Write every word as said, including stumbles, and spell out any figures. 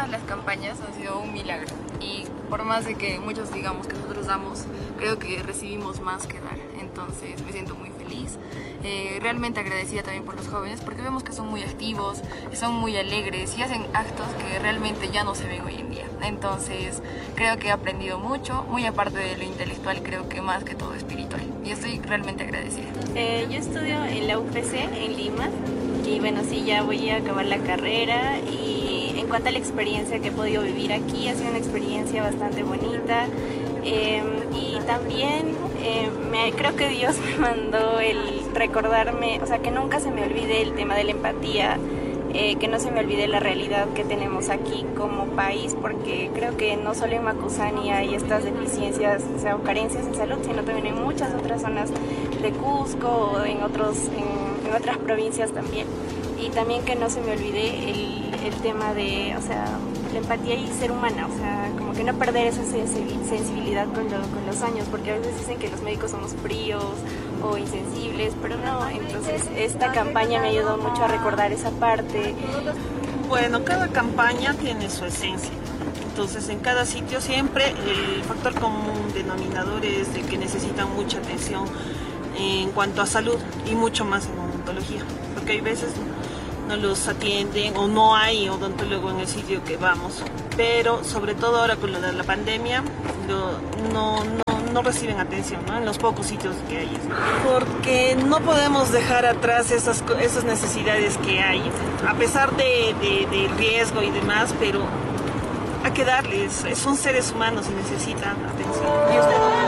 todas las campañas han sido un milagro y por más de que muchos digamos que nosotros damos, creo que recibimos más que dar, entonces me siento muy feliz, eh, realmente agradecida también por los jóvenes porque vemos que son muy activos, son muy alegres y hacen actos que realmente ya no se ven hoy en día, entonces creo que he aprendido mucho, muy aparte de lo intelectual, creo que más que todo espiritual y estoy realmente agradecida. Eh, yo estudio en la U P C en Lima y bueno, sí, ya voy a acabar la carrera y en cuanto a la experiencia que he podido vivir aquí, ha sido una experiencia bastante bonita eh, y también eh, me, creo que Dios me mandó el recordarme, o sea, que nunca se me olvide el tema de la empatía, eh, que no se me olvide la realidad que tenemos aquí como país, porque creo que no solo en Macusani hay estas deficiencias, o sea, o carencias en salud, sino también en muchas otras zonas de Cusco o en, otros, en, en otras provincias también. Y también que no se me olvide el, el tema de, o sea, la empatía y ser humana, o sea, como que no perder esa sensibilidad con, lo, con los años, porque a veces dicen que los médicos somos fríos o insensibles, pero no, entonces esta campaña me ayudó mucho a recordar esa parte. Bueno, cada campaña tiene su esencia, entonces en cada sitio siempre el factor común denominador es de que necesitan mucha atención en cuanto a salud y mucho más en odontología, porque hay veces no los atienden o no hay odontólogo en el sitio que vamos, pero sobre todo ahora con lo de la pandemia lo, no, no, no reciben atención, ¿no? En los pocos sitios que hay, porque no podemos dejar atrás esas, esas necesidades que hay, a pesar de, de, de riesgo y demás, pero hay que darles, son seres humanos y necesitan atención.